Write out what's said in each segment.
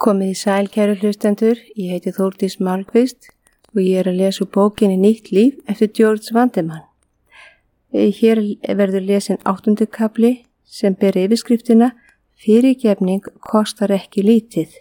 Komið í sæl, kæru hlustendur, ég heiti Þórdís Málkvist og ég að lesa úr bókinni Nýtt líf eftir George Vandemann. Hér verður lesin 8. kafli sem ber yfirskriftina Fyrirgefning kostar ekki lítið.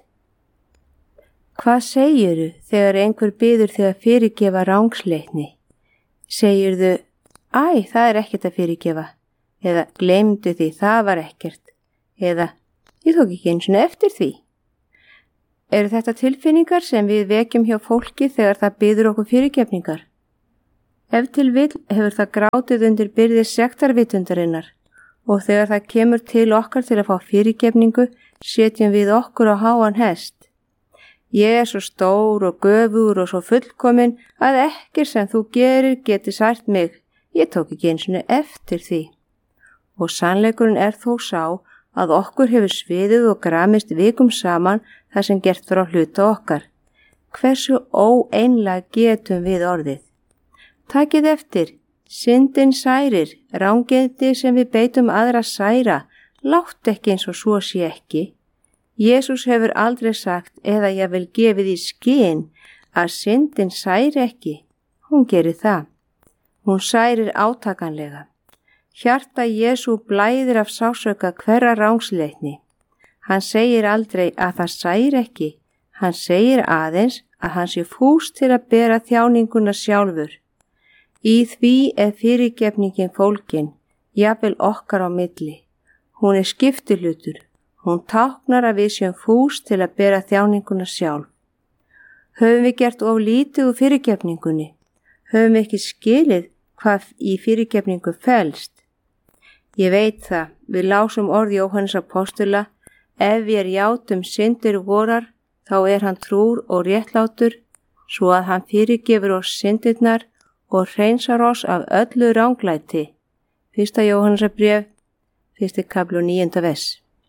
Hvað segirðu þegar einhver biður þig að fyrirgefa rangsleitni? Segirðu, æ, það er ekkert að fyrirgefa, eða gleymdu því, það var ekkert, eða ég tók ekki einu sinni eftir því. Eru þetta tilfinningar sem við vekjum hjá fólki þegar það biður okkur fyrirgefningar? Ef til vill hefur það grátið undir byrði sektarvitundarinnar og þegar það kemur til okkar til að fá fyrirgefningu setjum við okkur á háan hest. Ég er svo stór og göfur og svo fullkomin að ekkert sem þú gerir geti sært mig. Ég tók ekki einu sinni eftir því. Og sannleikurinn er þó sá að okkur hefur sviðið og gramist vikum saman þar sem gert frá hluta okkar. Hversu óeinlega getum við orðið? Takið eftir, syndin særir, rangindi sem við beitum aðra særa, látt ekki eins og svo sé ekki. Jesús hefur aldrei sagt eða ég vil gefið í skyn að syndin særi ekki. Hún gerir það. Hún særir átakanlega. Hjarta Jesú blæðir af sásauka hverra rangsleitni. Hann segir aldrei að það særi ekki. Hann segir aðeins að hann sé fús til að bera þjáninguna sjálfur. Í því er fyrirgefningin fólkin, jafnvel okkar á milli. Hún er skiptilutur. Hún táknar að við séum fús til að bera þjáninguna sjálf. Höfum við gert of lítið úr fyrirgefningunni? Höfum við ekki skilið hvað í fyrirgefningu felst? Ég veit það, við lásum orð Jóhannes apostula, ef við játum syndir vorar, þá er hann trúr og réttlátur, svo að hann fyrirgefur oss syndirnar og hreinsar oss af öllu ranglæti. 1. Jóhannesarbréf, 1. kafli 9. vers.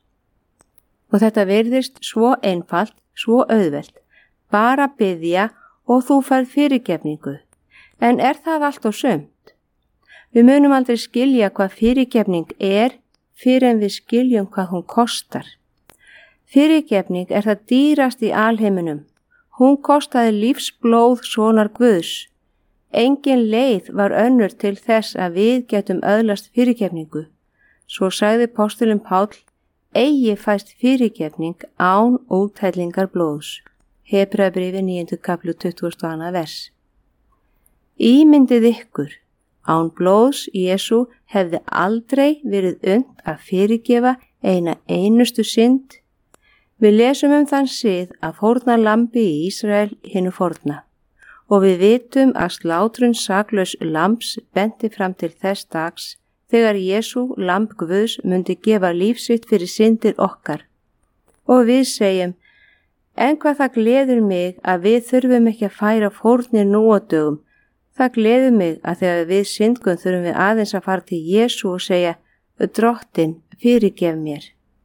Og þetta virðist svo einfalt, svo auðvelt, bara biðja og þú færð fyrirgefningu. En er það allt og sumt? Við munum aldrei skilja hvað fyrirgefning er fyrir en við skiljum hvað hún kostar. Fyrirgefning er það dýrast í alheiminum. Hún kostaði lífsblóð sonar Guðs. Engin leið var önnur til þess að við getum öðlast fyrirgefningu. Svo sagði postulinn Páll, eigi fæst fyrirgefning án úthellingar blóðs. Hebreabréfi 9. kafli 22. vers. Ímyndið ykkur. Án blóðs Jesú hefði aldrei verið unnt að fyrirgefa eina einustu synd. Við lesum þann sið að fórna lambi í Ísrael hinu forna og við vitum að slátrun saklaus lambs benti fram til þess dags þegar Jesú lamb Guðs myndi gefa líf sitt fyrir syndir okkar. Og við segjum, en hvað það gleður mig að við þurfum ekki að færa fórnir nú á dögum. Það gleður mig að þegar við syndgum þurfum við aðeins að fara til Jesú og segja, Drottinn, fyrirgef mér.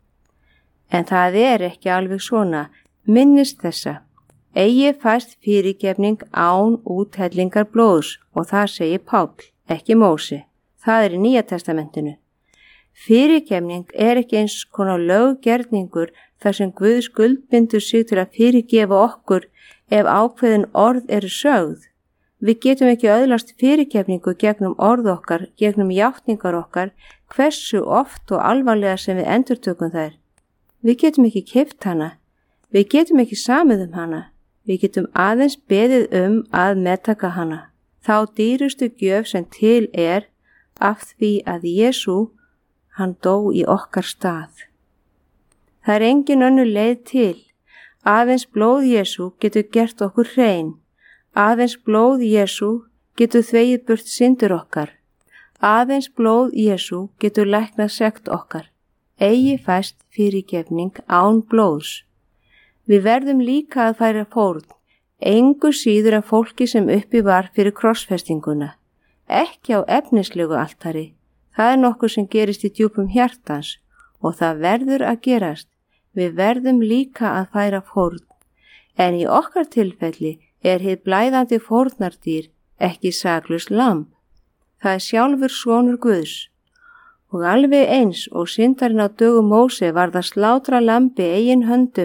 En það er ekki alveg svona, minnist þessa. Eigi fæst fyrirgefning án úthellingar blóðs og það segir Páll, ekki Móse. Það er í Nýja testamentinu. Fyrirgefning er ekki eins konar löggerningur þar sem Guð skuldbindur sig til að fyrirgefa okkur ef ákveðin orð eru sögð. Við getum ekki öðlast fyrirgefningu gegnum orð okkar, gegnum játningar okkar, hversu oft og alvarlega sem við endurtökum þær. Við getum ekki keypt hana, við getum ekki samið hana, við getum aðeins beðið að meðtaka hana. Þá dýrustu gjöf sem til er af því að Jesú, hann dó í okkar stað. Það er engin önnur leið til, aðeins blóð Jesú getur gert okkur hrein. Aðeins blóð Jesú getur þvegið burt syndir okkar. Aðeins blóð Jesú getur læknað sekt okkar. Eigi fæst fyrirgefning án blóðs. Við verðum líka að færa fórn, engu síður en fólki sem uppi var fyrir krossfestinguna. Ekki á efnislegu altari. Það er nokkuð sem gerist í djúpum hjartans og það verður að gerast. Við verðum líka að færa fórn. En í okkar tilfelli er hið blæðandi fórnardýr ekki saklaust lamb. Það er sjálfur sonur Guðs. Og alveg eins og syndarinn á dögum Móse varð að slátra lambi eigin höndum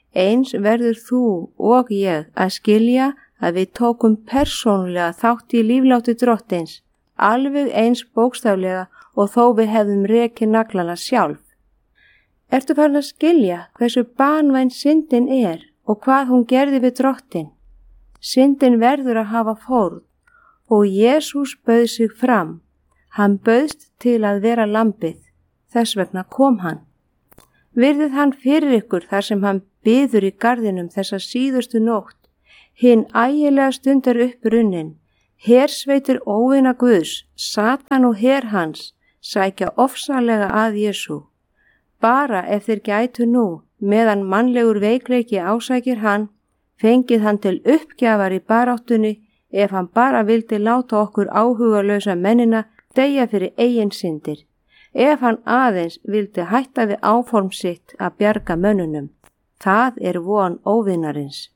eins verður þú og ég að skilja að við tókum persónulega þátt í lífláti Drottins, alveg eins bókstaflega og þó við hefðum rekið naglana sjálf. Ertu farin að skilja hversu banvæn syndin og hvað hún gerði við Drottin? Syndin verður að hafa fórn og Jesús bauð sig fram. Hann bauðst til að vera lambið, þess vegna kom hann. Virðið hann fyrir ykkur þar sem hann biður í garðinum þessa síðustu nótt, hinn ægilega stundar upp runnin, hersveitir óvina Guðs, Satan og her hans, sækja ofsalega að Jesú. Bara ef þeir gætu nú, meðan mannlegur veikleiki ásækir hann, fengið hann til uppgjafar í baráttunni ef hann bara vildi láta okkur áhugalausa mennina deyja fyrir eigin syndir, ef hann aðeins vildi hætta við áform sitt að bjarga mönnunum. Það von óvinarins.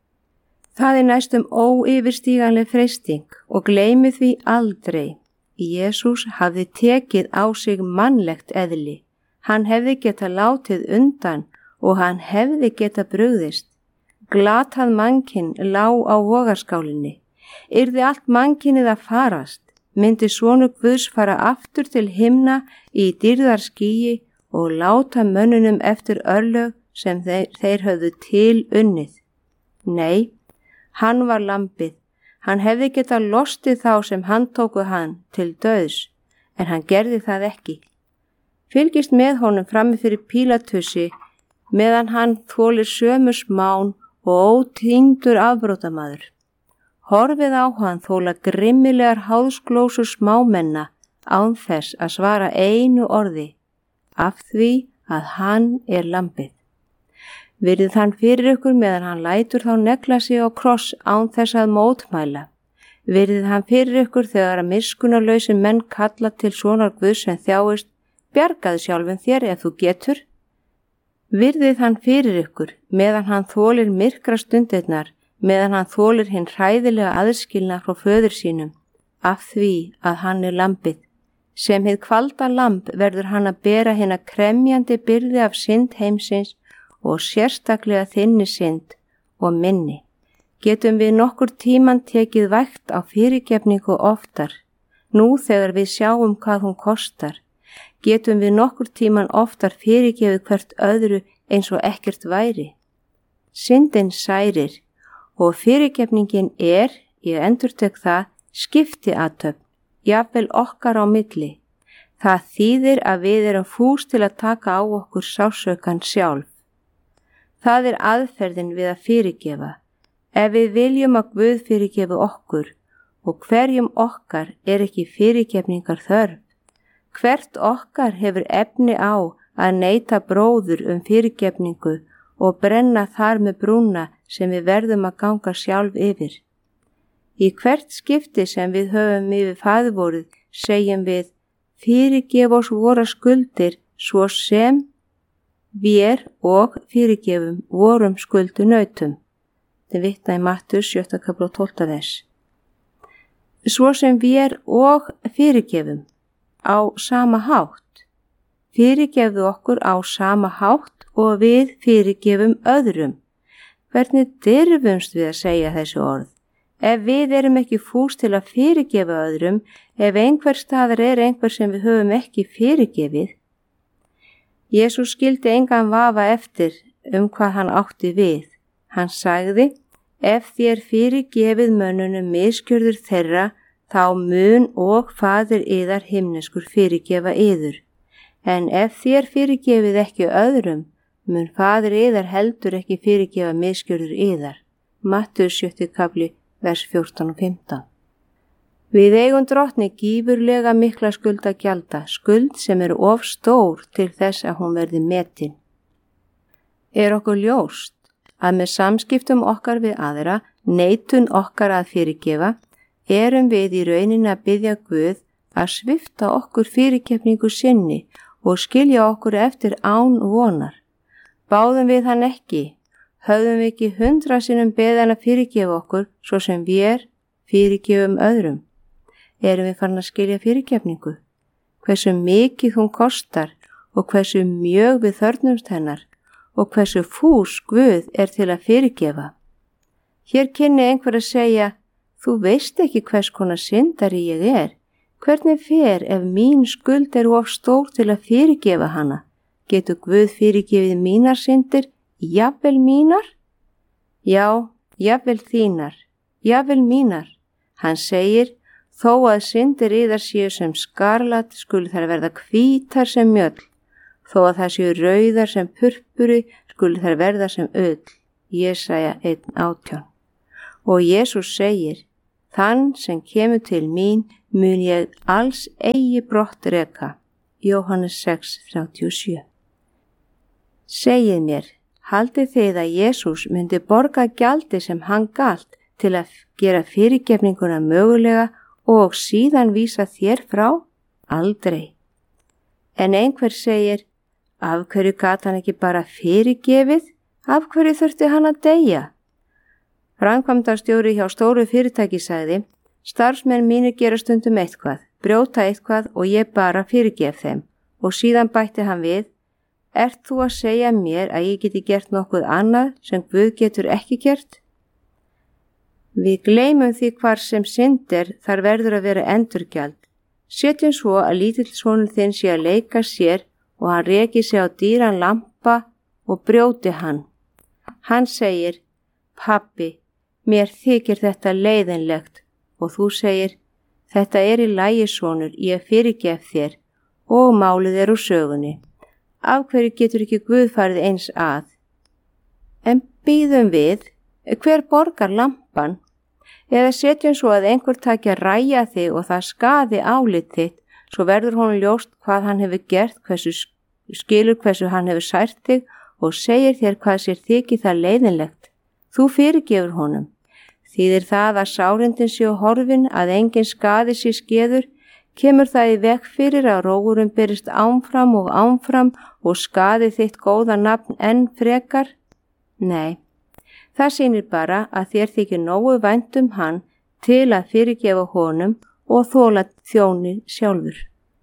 Það næstum óyfirstíganleg freisting og gleymið því aldrei. Jesús hafði tekið á sig mannlegt eðli. Hann hefði getað látið undan og hann hefði getað brugðist. Glatað mannkinn lá á vogarskálinni. Yrði allt mannkynið að farast, myndi sonur Guðs fara aftur til himna í dýrðarskýi og láta mönnunum eftir örlög sem þeir höfðu til unnið. Nei, hann var lambið. Hann hefði getað lostið þá sem handtóku hann til dauðs, en hann gerði það ekki. Fylgist með honum frammi fyrir Pílatusi meðan hann þolir sömu smán og ótýngdur afbrótamaður. Horfið á hann þóla grimmilegar háðsglósur smámenna án þess að svara einu orði, af því að hann lambið. Virðið hann fyrir ykkur meðan hann lætur þá negla sig á kross án þess að mótmæla. Virðið hann fyrir ykkur þegar að miskunnarlausir menn kalla til sonar Guðs sem þjáist, bjargaðu sjálfum þér ef þú getur. Virðið hann fyrir ykkur meðan hann þolir myrkra stundirnar, meðan hann þolir hinn hræðilega aðskilna frá föður sínum, af því að hann lambið. Sem hið kvalda lamb verður hann að bera hina kremjandi byrði af synd heimsins og sérstaklega þinni synd og minni. Getum við nokkur tíman tekið vægt á fyrirgefningu oftar, nú þegar við sjáum hvað hún kostar. Getum við nokkur tíman oftar fyrirgefið hvert öðru eins og ekkert væri. Syndin særir og fyrirgefningin ég endurtek það, skiptiathöfn, jafnvel okkar á milli. Það þýðir að við erum fús til að taka á okkur sársaukinn sjálf. Það aðferðin við að fyrirgefa. Ef við viljum að Guð fyrirgefi okkur og hverjum okkar ekki fyrirgefningar þörf. Hvert okkar hefur efni á að neita bróður fyrirgefningu og brenna þar með brúna sem við verðum að ganga sjálf yfir. Í hvert skipti sem við höfum yfir faðirvorið segjum við fyrirgef oss vora skuldir svo sem við og fyrirgefum vorum skuldunautum. Þetta vitna í Mattheus 7. kapla 12. vers. Svo sem við og fyrirgefum á sama hátt. Fyrirgefðu okkur á sama hátt og við fyrirgefum öðrum. Hvernig dirfumst við að segja þessi orð? Ef við erum ekki fús til að fyrirgefa öðrum, ef einhver staðar einhver sem við höfum ekki fyrirgefið. Jesús skildi engan vafa eftir hvað hann átti við. Hann sagði, ef þér fyrirgefið mönnunum misgjörðir þeirra, þá mun og faðir yðar himneskur fyrirgefa yður. En ef þér fyrirgefið ekki öðrum, mun faðir yðar heldur ekki fyrirgefa misgjörðir yðar. Mattheus 7. kapli, vers 14 og 15. Við eigum Drottni gífurlega mikla skuld að gjalda, skuld sem of stór til þess að hún verði metin. Okkur ljóst að með samskiptum okkar við aðra, neitun okkar að fyrirgefa, erum við í rauninni að biðja Guð að svipta okkur fyrirgefningu sinni og skilja okkur eftir án vonar. Báðum við hann ekki, höfðum við ekki 100 sinnum beðið hann að fyrirgefa okkur svo sem við fyrirgefum öðrum. Erum við farin að skilja fyrirgefningu? Hversu mikið hún kostar og hversu mjög við þörfnumst hennar og hversu fús Guð er til að fyrirgefa. Hér kynni einhver að segja, þú veist ekki hvers konar syndari ég er. Hvernig fer ef mín skuld er of stór til að fyrirgefa hana? Getur Guð fyrirgefið mínar syndir, jafnvel mínar? Já, jafnvel þínar, jafnvel mínar. Hann segir, þó að syndir yðar séu sem skarlat skulu þær verða hvítar sem mjöll. Þó að það séu rauðar sem purpuri skulu þær verða sem ull. Jesaja 1:18. Og Jesús segir, þann sem kemur til mín mun ég alls eigi brott reka. Jóhannes 6:37. Segið mér, haldið þið að Jesús myndi borga gjaldi sem hann galt til að gera fyrirgefninguna mögulega og síðan vísa þér frá? Aldrei. En einhver segir, af hverju gat hann ekki bara fyrirgefið? Af hverju þurfti hann að deyja? Framkvæmdastjóri hjá stóru fyrirtæki sagði, starfsmenn mínir gera stundum eitthvað, brjóta eitthvað og ég bara fyrirgef þeim. Og síðan bætti hann við, ert þú að segja mér að ég geti gert nokkuð annað sem Guð getur ekki gert? Við gleymum því hvar sem syndir þar verður að vera endurgjald. Setjum svo að lítill sonur þinn sé að leika sér og hann reki sig á dýran lampa og brjóti hann. Hann segir, pabbi, mér þykir þetta leiðinlegt og þú segir, þetta er í lagi sonur, ég fyrirgef þér og málið er úr sögunni. Af hverju getur ekki Guð farið eins að? En bíðum við, hver borgar lampan? Eða setjum svo að einhver taki að ræja þig og það skaði álit þitt, svo verður honum ljóst hvað hann hefur gert, skilur hversu hann hefur sært þig og segir þér hvað sér þykir það leiðinlegt. Þú fyrirgefur honum. Þýðir það að sárindin séu horfin, að engin skaði sé skeður, kemur það í veg fyrir að rógurum byrjist áfram og skaði þitt góða nafn enn frekar? Nei, það sýnir bara að þér þykir nógu vænt hann til að fyrirgefa honum og þola þjónið sjálfur.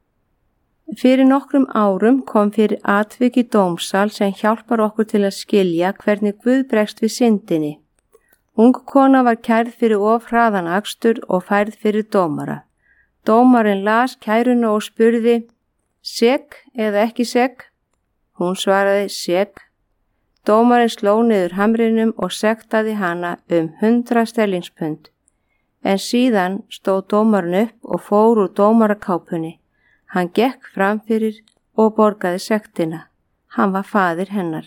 Fyrir nokkrum árum kom fyrir atvik í dómsal sem hjálpar okkur til að skilja hvernig Guð bregst við syndinni. Ung kona var kærð fyrir of hraðan akstur og færð fyrir dómara. Dómarinn las kæruna og spurði, sek eða ekki sek? Hún svaraði, sek. Dómarinn sló niður hamrinum og sektaði hana 100 sterlingspund. En síðan stóð dómarinn upp og fór úr dómarakápunni. Hann gekk fram fyrir og borgaði sektina. Hann var faðir hennar.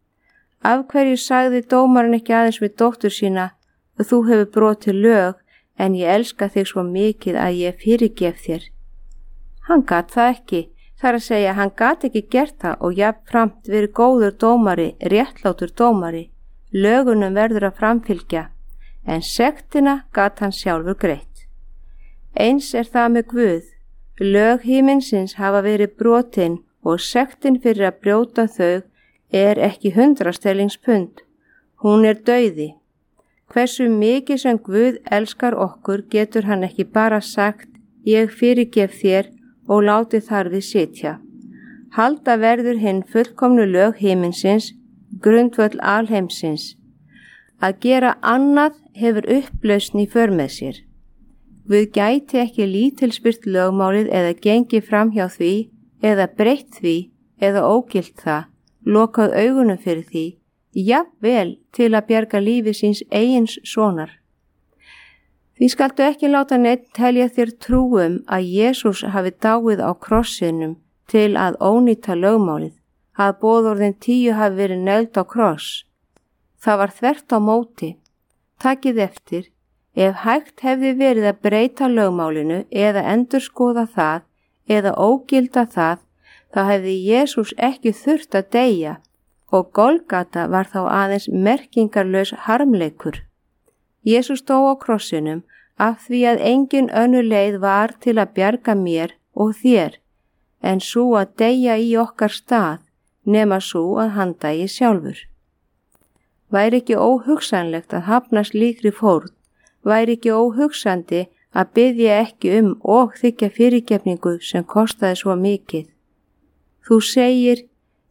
Af hverju sagði dómarinn ekki aðeins við dóttur sína, þú hefur brotið lög, en ég elska þig svo mikið að ég fyrirgef þér. Hann gat það ekki, þar að segja hann gat ekki gert það og jafnframt verið góður dómari, réttlátur dómari, lögunum verður að framfylgja, en sektina gat hann sjálfur greitt. Eins er það með Guð, lög himinsins hafa verið brotin og sektin fyrir að brjóta þau er ekki 100 sterlingspund, hún er dauði. Hversu mikið sem Guð elskar okkur getur hann ekki bara sagt, ég fyrirgef þér og láti þar við sitja. Halda verður hinn fullkomnu lög himinsins, grundvöll alheimsins. Að gera annað hefur upplausn í för með sér. Guð gæti ekki lítilspyrt lögmálið eða gengið fram hjá því, eða breytt því, eða ógilt það, lokað augunum fyrir því, jafnvel til að bjarga lífi síns eigins sonar. Því skaltu ekki láta neitt telja þér trúum að Jesús hafi dáið á krossinum til að ónýta lögmálið, að boðorðin 10 hafi verið negld á kross. Það var þvert á móti. Takið eftir, ef hægt hefði verið að breyta lögmálinu eða endurskoða það eða ógilda það, þá hefði Jesús ekki þurft að deyja og Golgata var þá aðeins merkingarlaus harmleikur. Jesús dó á krossinum af því að engin önnur leið var til að bjarga mér og þér, en svo að deyja í okkar stað, nema svo að hann dæi sjálfur. Væri ekki óhugsanlegt að hafna slíkri fórn, væri ekki óhugsandi að biðja ekki og þiggja fyrirgefningu sem kostaði svo mikið. Þú segir,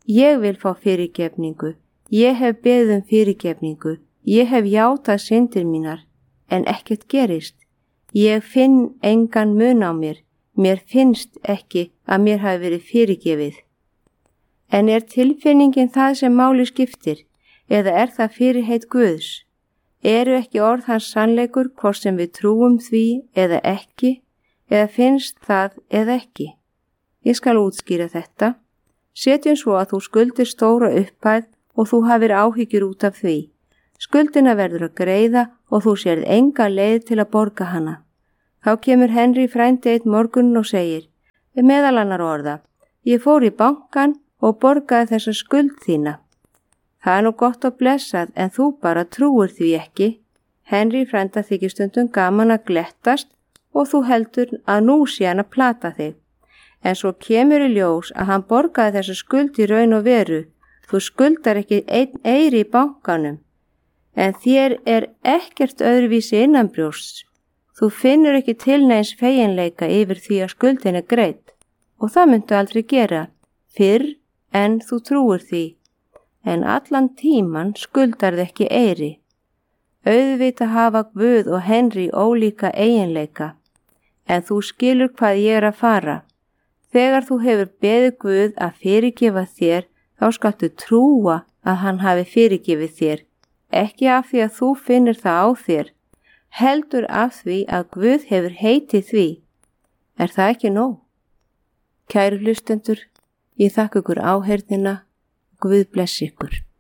Ég vil fá fyrirgefningu. Ég hef beðið um fyrirgefningu. Ég hef játað syndir mínar, en ekkert gerist. Ég finn engan mun á mér. Mér finnst ekki að mér hafi verið fyrirgefið. En er tilfinningin það sem máli skiptir, eða er það fyrirheit Guðs? Eru ekki orð hans sannleikur hvort sem við trúum því eða ekki, eða finnst það eða ekki? Ég skal útskýra þetta. Setjum svo að þú skuldir stóra upphæð og þú hafir áhyggjur út af því. Skuldina verður að greiða og þú sérð enga leið til að borga hana. Þá kemur Henry frændi einn morgunn og segir, meðal annar orða, ég fór í bankann og borgaði þessa skuld þína. Það er nú gott og blessað en þú bara trúir því ekki. Henry frænda þykir stundum gaman að glettast og þú heldur að nú sé hann að plata þig. En svo kemur í ljós að hann borgaði þessa skuld í raun og veru. Þú skuldar ekki einn eyri í bankanum. En þér er ekkert öðruvísi innanbrjósts. Þú finnur ekki til neins feginleika yfir því að skuldin er greidd. Og það myndu aldrei gera, fyrr en þú trúir því. En allan tíman skuldar þið ekki eyri. Auðvitað hafa Guð og Henry ólíka eiginleika. En þú skilur hvað ég er að fara. Þegar þú hefur beðið Guð að fyrirgefa þér, þá skaltu trúa að hann hafi fyrirgefið þér. Ekki af því að þú finnir það á þér. Heldur af því að Guð hefur heitið því. Er það ekki nóg? Kæru hlustendur, ég þakka ykkur áheyrnina. Guð blessi ykkur.